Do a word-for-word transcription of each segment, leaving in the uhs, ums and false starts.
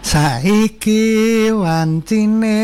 Saiki wancine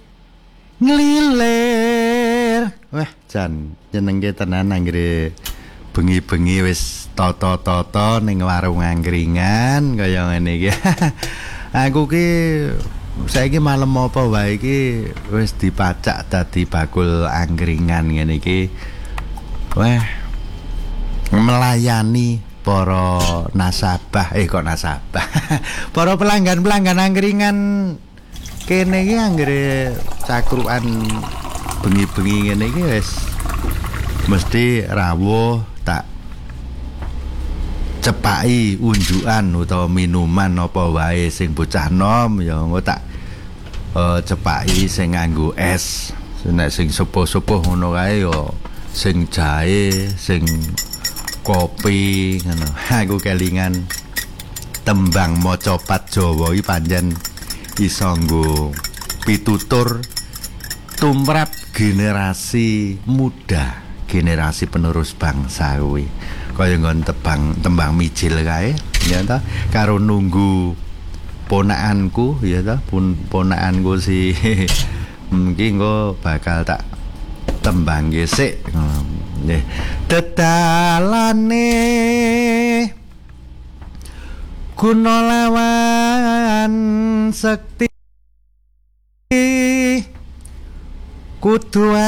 nglilir. Wah, jan jenenge tenan anggere bengi-bengi wis tata-tata ning warung angkringan kaya ngene iki. Aku ki saiki malam apa wae iki wis dipacak dadi bakul angkringan ngene iki. Wah, melayani para nasabah eh kok nasabah. Para pelanggan-pelanggan angkringan kene iki anggere cakrukan bengi-bengi ngene iki wis mesti rawuh tak cepaki unjukan utawa minuman apa wae sing bocah nom ya engko tak uh, cepaki sing nganggo es. Nek sing sepuh-sepuh ngono kae ya sing jahe, sing kopi ngono. Aku kelingan tembang macapat Jawa iki pancen iso nggo pitutur tumrap generasi muda, generasi penerus bangsa kuwi. Kaya nggon tebang tembang mijil kae ya ta, karo nunggu ponakanku ya ta, pun ponakanku si mungkin engko bakal tak tembang gesek nggih. Dedalane guna lawan sekti kudu